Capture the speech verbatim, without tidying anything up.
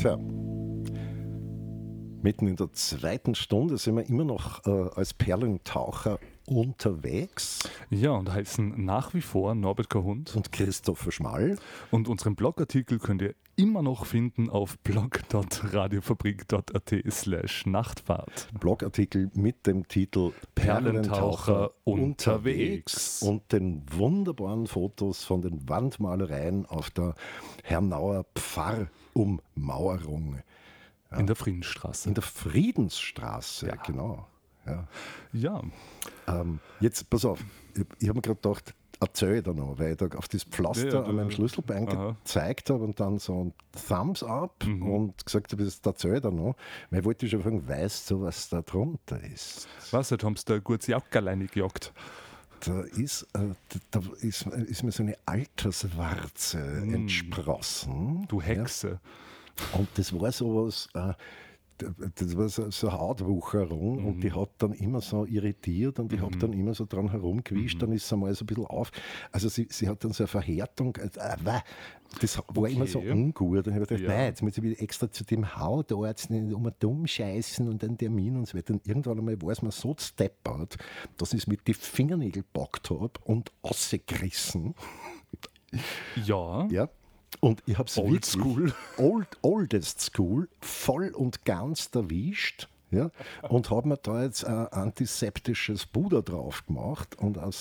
Tja, mitten in der zweiten Stunde sind wir immer noch äh, als Perlentaucher unterwegs. Ja, und heißen nach wie vor Norbert Kahund und Christopher Schmall. Und unseren Blogartikel könnt ihr immer noch finden auf blog punkt radiofabrik punkt at slash Nachtfahrt. Blogartikel mit dem Titel Perlentaucher unterwegs und den wunderbaren Fotos von den Wandmalereien auf der Hernauer Pfarrummauerung. Ja. In der Friedensstraße. In der Friedensstraße, ja. Genau. Ja. ja. Ähm, jetzt, pass auf, ich, ich habe mir gerade gedacht, erzähle ich da noch, weil ich da auf das Pflaster ja, an meinem Schlüsselbein aha. gezeigt habe und dann so ein Thumbs up mhm. und gesagt habe, das erzähle ich da noch, weil ich wollte schon fragen, weißt du, was da drunter ist? Was, du hast da ein gutes Jackerlein gejagt? Da ist, äh, da ist, ist mir so eine Alterswarze mm. entsprossen. Du Hexe. Ja. Und das war sowas, äh, das war so, so eine Hautwucherung mhm. und die hat dann immer so irritiert und ich mhm. habe dann immer so dran herumgewischt, mhm. dann ist sie mal so ein bisschen auf. Also sie, sie hat dann so eine Verhärtung, äh, das war okay. immer so ungut. Und ich habe gedacht, ja. nein, jetzt muss ich wieder extra zu dem Hautarzt nicht um dumm scheißen und einen Termin und so weiter. Und irgendwann einmal war es mir so steppert, dass ich es mit den Fingernägeln gepackt habe und rausgerissen. Ja. Ja. Und ich habe es Old School. Old, oldest School voll und ganz erwischt. Ja, und habe mir da jetzt ein antiseptisches Puder drauf gemacht und aus